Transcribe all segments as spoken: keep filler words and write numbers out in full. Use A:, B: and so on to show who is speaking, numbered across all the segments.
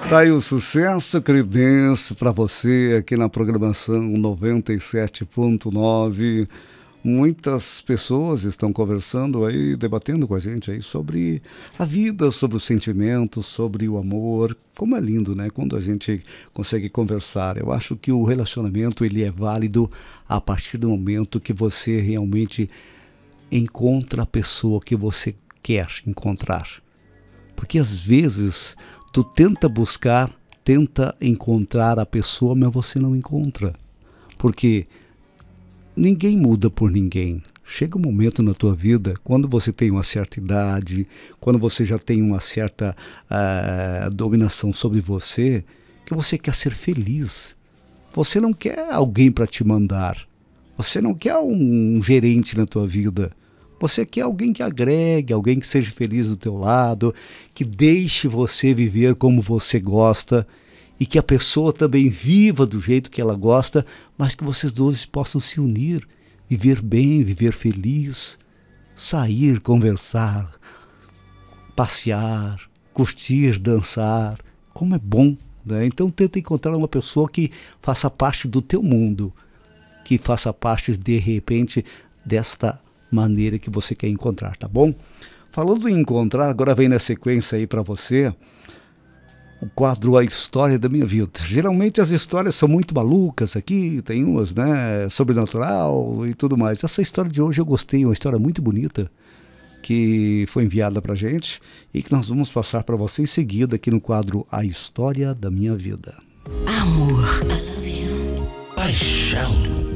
A: Tá aí o sucesso credense para você aqui na programação noventa e sete ponto nove. Muitas pessoas estão conversando aí, debatendo com a gente aí sobre a vida, sobre os sentimentos, sobre o amor. Como é lindo, né? Quando a gente consegue conversar. Eu acho que o relacionamento ele é válido a partir do momento que você realmente encontra a pessoa que você quer encontrar. Porque às vezes tu tenta buscar, tenta encontrar a pessoa, mas você não encontra. Porque ninguém muda por ninguém. Chega um momento na tua vida, quando você tem uma certa idade, quando você já tem uma certa uh, dominação sobre você, que você quer ser feliz. Você não quer alguém para te mandar. Você não quer um gerente na tua vida. Você quer alguém que agregue, alguém que seja feliz do teu lado, que deixe você viver como você gosta e que a pessoa também viva do jeito que ela gosta, mas que vocês dois possam se unir, viver bem, viver feliz, sair, conversar, passear, curtir, dançar. Como é bom, né? Então tenta encontrar uma pessoa que faça parte do teu mundo, que faça parte, de repente, desta maneira que você quer encontrar, tá bom? Falando em encontrar, agora vem na sequência aí para você o quadro A História da Minha Vida. Geralmente as histórias são muito malucas aqui, tem umas, né, sobrenatural e tudo mais. Essa história de hoje eu gostei, uma história muito bonita que foi enviada pra gente e que nós vamos passar para você em seguida aqui no quadro A História da Minha Vida.
B: Amor. I love you. Paixão.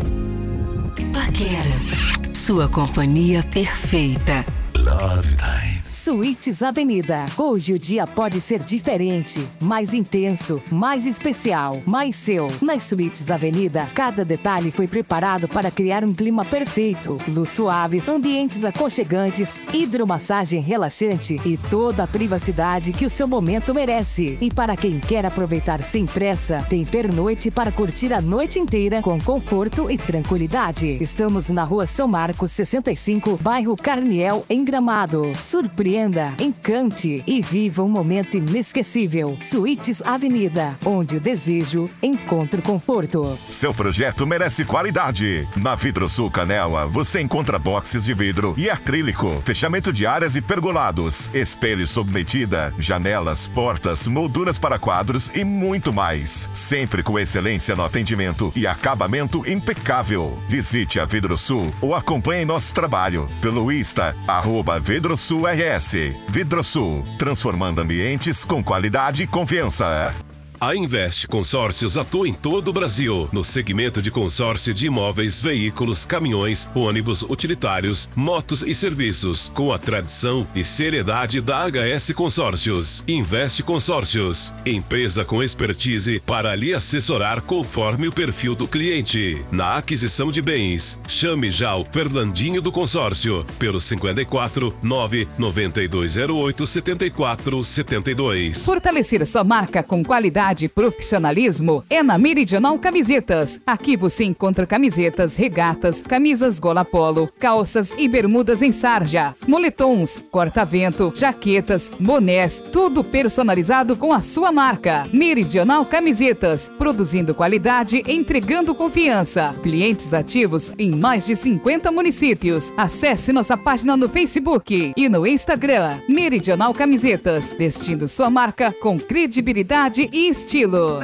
B: Paquera. Sua companhia perfeita.
C: Love Time.
D: Suítes Avenida. Hoje o dia pode ser diferente, mais intenso, mais especial, mais seu. Nas Suítes Avenida, cada detalhe foi preparado para criar um clima perfeito. Luz suave, ambientes aconchegantes, hidromassagem relaxante e toda a privacidade que o seu momento merece. E para quem quer aproveitar sem pressa, tem pernoite para curtir a noite inteira com conforto e tranquilidade. Estamos na Rua São Marcos, sessenta e cinco, bairro Carniel, em Gramado. Surpreenda, encante e viva um momento inesquecível. Suítes Avenida, onde o desejo encontra o conforto.
C: Seu projeto merece qualidade. Na Vidrosul Canela, você encontra boxes de vidro e acrílico, fechamento de áreas e pergolados, espelhos sob medida, janelas, portas, molduras para quadros e muito mais. Sempre com excelência no atendimento e acabamento impecável. Visite a Vidrosul ou acompanhe nosso trabalho pelo Insta, arroba Vidrosul R S. Vidrosul, transformando ambientes com qualidade e confiança.
E: A Invest Consórcios atua em todo o Brasil, no segmento de consórcio de imóveis, veículos, caminhões, ônibus, utilitários, motos e serviços, com a tradição e seriedade da H S Consórcios. Invest Consórcios, empresa com expertise para lhe assessorar conforme o perfil do cliente. Na aquisição de bens, chame já o Fernandinho do Consórcio, pelo cinquenta e quatro, nove nove dois zero oito, sete quatro sete dois.
F: Fortalecer sua marca com qualidade e profissionalismo é na Meridional Camisetas. Aqui você encontra camisetas, regatas, camisas gola polo, calças e bermudas em sarja, moletons, corta-vento, jaquetas, bonés, tudo personalizado com a sua marca. Meridional Camisetas, produzindo qualidade, entregando confiança. Clientes ativos em mais de cinquenta municípios. Acesse nossa página no Facebook e no Instagram. Meridional Camisetas, vestindo sua marca com credibilidade e estilo.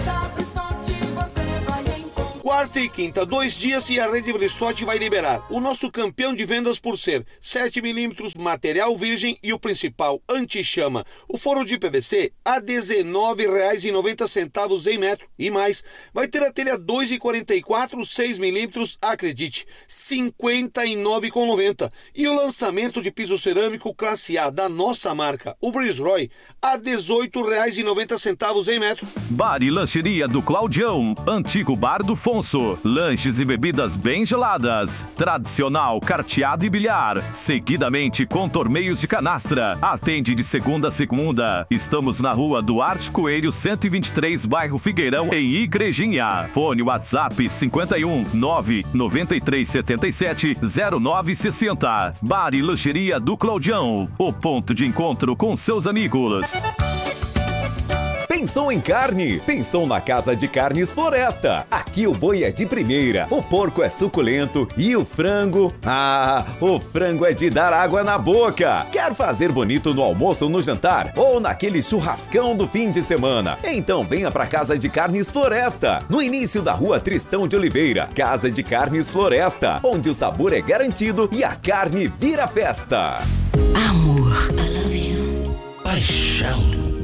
G: Quarta e quinta, dois dias e a Rede Bristol vai liberar o nosso campeão de vendas por ser sete milímetros, material virgem e o principal, anti-chama. O forro de P V C a dezenove reais e noventa centavos em metro e mais. Vai ter a telha dois e quarenta e quatro, seis milímetros, acredite, cinquenta e nove reais e noventa centavos. E o lançamento de piso cerâmico classe A da nossa marca, o Brisroy, a dezoito reais e noventa centavos em metro.
H: Bar e lancheria do Claudião, antigo bar do Fonso. Lanches e bebidas bem geladas, tradicional carteado e bilhar, seguidamente com torneios de canastra. Atende de segunda a segunda. Estamos na Rua Duarte Coelho, cento e vinte e três, bairro Figueirão, em Igrejinha. Fone WhatsApp cinquenta e um, nove nove três sete sete, zero nove seis zero. Bar e lancheria do Claudião, o ponto de encontro com seus amigos.
I: Pensou em carne? Pensou na Casa de Carnes Floresta. Aqui o boi é de primeira, o porco é suculento e o frango... Ah, o frango é de dar água na boca. Quer fazer bonito no almoço ou no jantar? Ou naquele churrascão do fim de semana? Então venha pra Casa de Carnes Floresta, no início da Rua Tristão de Oliveira. Casa de Carnes Floresta, onde o sabor é garantido e a carne vira festa.
B: Amor. I love you. Paixão.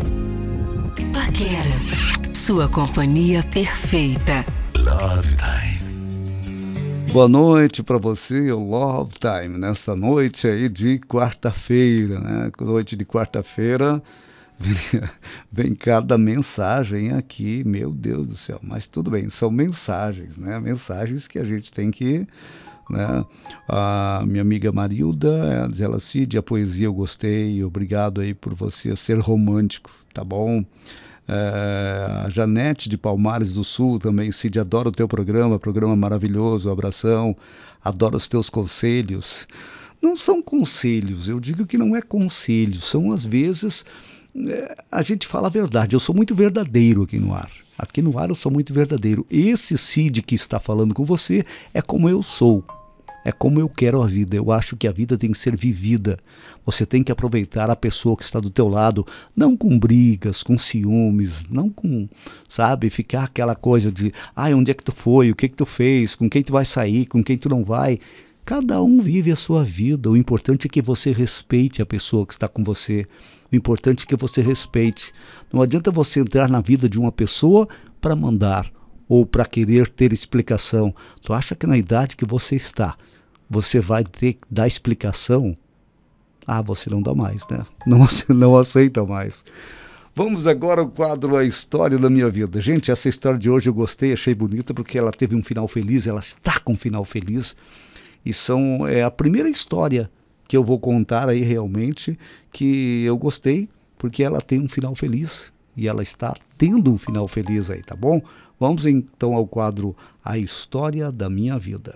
B: Paquera. Sua companhia perfeita.
C: Love Time.
A: Boa noite para você, o Love Time, nessa noite aí de quarta-feira, né? Noite de quarta-feira, vem, vem cada mensagem aqui, meu Deus do céu, mas tudo bem, são mensagens, né? Mensagens que a gente tem que... Né? A minha amiga Marilda diz ela, Cid, a poesia eu gostei, obrigado aí por você ser romântico, tá bom? É, a Janete de Palmares do Sul também, Cid, adoro o teu programa, programa maravilhoso, abração, adoro os teus conselhos. Não são conselhos, eu digo que não é conselho, são às vezes, é, a gente fala a verdade, eu sou muito verdadeiro aqui no ar. Aqui no ar eu sou muito verdadeiro. Esse Cid que está falando com você é como eu sou. É como eu quero a vida. Eu acho que a vida tem que ser vivida. Você tem que aproveitar a pessoa que está do teu lado, não com brigas, com ciúmes, não com, sabe, ficar aquela coisa de, ai, onde é que tu foi, o que que tu fez, com quem tu vai sair, com quem tu não vai. Cada um vive a sua vida. O importante é que você respeite a pessoa que está com você. O importante é que você respeite. Não adianta você entrar na vida de uma pessoa para mandar ou para querer ter explicação. Tu acha que na idade que você está, você vai ter que dar explicação? Ah, você não dá mais, né? Não, não aceita mais. Vamos agora ao quadro A História da Minha Vida. Gente, essa história de hoje eu gostei, achei bonita porque ela teve um final feliz, ela está com um final feliz. E são, é a primeira história que eu vou contar aí realmente que eu gostei, porque ela tem um final feliz e ela está tendo um final feliz aí, tá bom? Vamos então ao quadro A História da Minha Vida.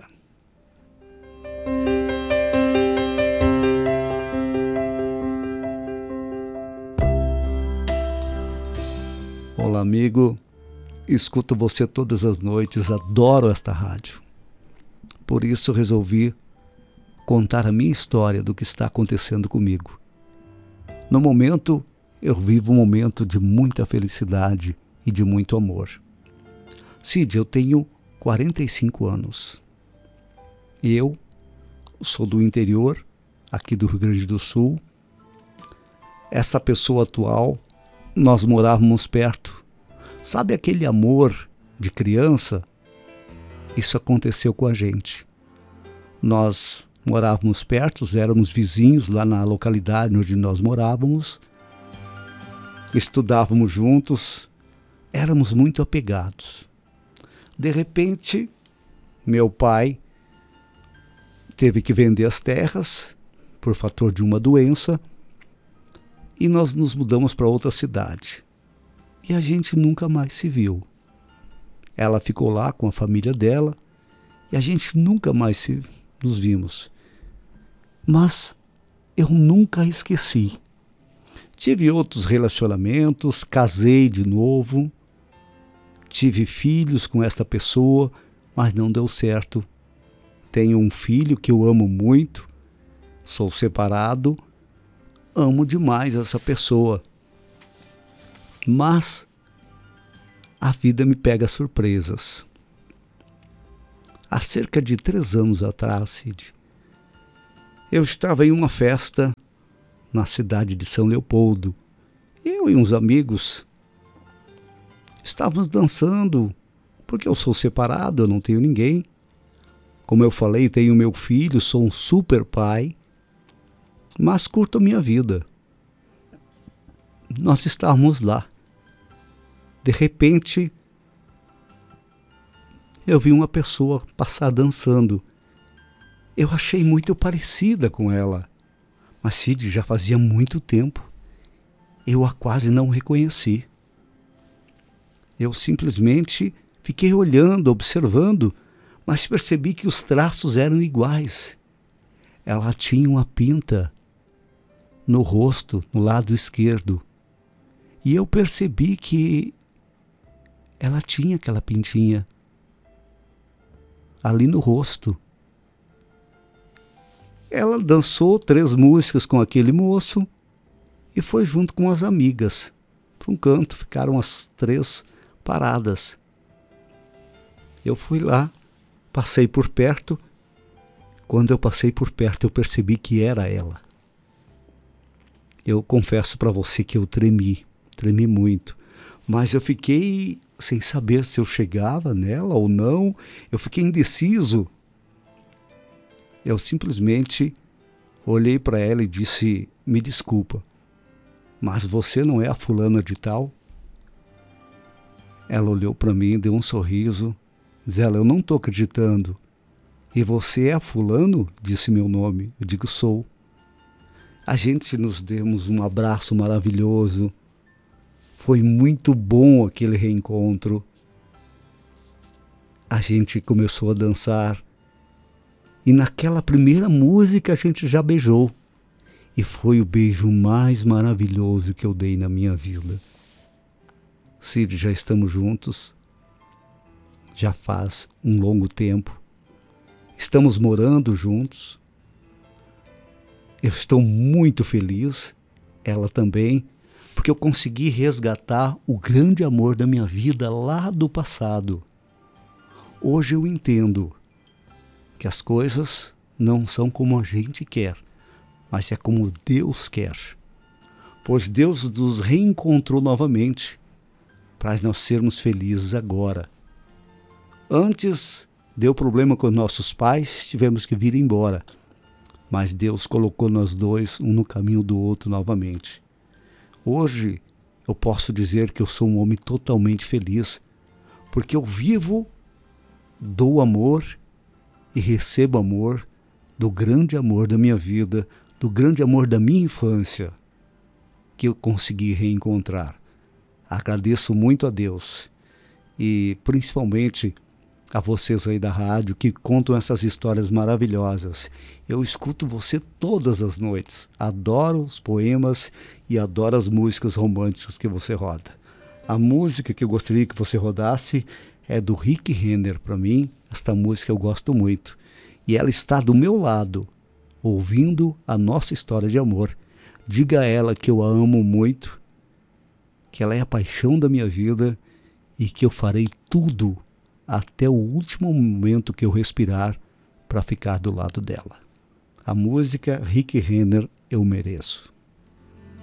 A: Olá, amigo. Escuto você todas as noites, adoro esta rádio. Por isso resolvi contar a minha história do que está acontecendo comigo. No momento, eu vivo um momento de muita felicidade e de muito amor. Cid, eu tenho quarenta e cinco anos. Eu sou do interior, aqui do Rio Grande do Sul. Essa pessoa atual, nós morávamos perto. Sabe aquele amor de criança? Isso aconteceu com a gente. Nós morávamos perto, éramos vizinhos lá na localidade onde nós morávamos. Estudávamos juntos, éramos muito apegados. De repente, meu pai teve que vender as terras por fator de uma doença e nós nos mudamos para outra cidade. E a gente nunca mais se viu. Ela ficou lá com a família dela e a gente nunca mais se, nos vimos. Mas eu nunca esqueci. Tive outros relacionamentos, casei de novo, tive filhos com esta pessoa, mas não deu certo. Tenho um filho que eu amo muito, sou separado, amo demais essa pessoa. Mas a vida me pega surpresas. Há cerca de três anos atrás, Cid, eu estava em uma festa na cidade de São Leopoldo. Eu e uns amigos estávamos dançando, porque eu sou separado, eu não tenho ninguém. Como eu falei, tenho meu filho, sou um super pai, mas curto a minha vida. Nós estávamos lá. De repente, eu vi uma pessoa passar dançando. Eu achei muito parecida com ela, mas Cid, já fazia muito tempo. Eu a quase não reconheci. Eu simplesmente fiquei olhando, observando, mas percebi que os traços eram iguais. Ela tinha uma pinta no rosto, no lado esquerdo, E eu percebi que ela tinha aquela pintinha ali no rosto. Ela dançou três músicas com aquele moço e foi junto com as amigas para um canto. Ficaram as três paradas. Eu fui lá, passei por perto. Quando eu passei por perto, eu percebi que era ela. Eu confesso para você que eu tremi, tremi muito. Mas eu fiquei sem saber se eu chegava nela ou não. Eu fiquei indeciso. Eu simplesmente olhei para ela e disse: me desculpa, mas você não é a fulana de tal? Ela olhou para mim, deu um sorriso. Diz ela: eu não estou acreditando. E você é a fulano? Disse meu nome. Eu digo: sou. A gente nos demos um abraço maravilhoso. Foi muito bom aquele reencontro. A gente começou a dançar. E naquela primeira música a gente já beijou. E foi o beijo mais maravilhoso que eu dei na minha vida. Cid, já estamos juntos. Já faz um longo tempo. Estamos morando juntos. Eu estou muito feliz, ela também, porque eu consegui resgatar o grande amor da minha vida lá do passado. Hoje eu entendo que as coisas não são como a gente quer, mas é como Deus quer. Pois Deus nos reencontrou novamente para nós sermos felizes agora. Antes deu problema com nossos pais, tivemos que vir embora. Mas Deus colocou nós dois, um no caminho do outro novamente. Hoje eu posso dizer que eu sou um homem totalmente feliz, porque eu vivo, dou amor e recebo amor do grande amor da minha vida, do grande amor da minha infância, que eu consegui reencontrar. Agradeço muito a Deus e principalmente a vocês aí da rádio que contam essas histórias maravilhosas. Eu escuto você todas as noites. Adoro os poemas e adoro as músicas românticas que você roda. A música que eu gostaria que você rodasse é do Rick Renner. Para mim, esta música eu gosto muito. E ela está do meu lado, ouvindo a nossa história de amor. Diga a ela que eu a amo muito, que ela é a paixão da minha vida e que eu farei tudo até o último momento que eu respirar para ficar do lado dela. A música Rick Renner, Eu Mereço.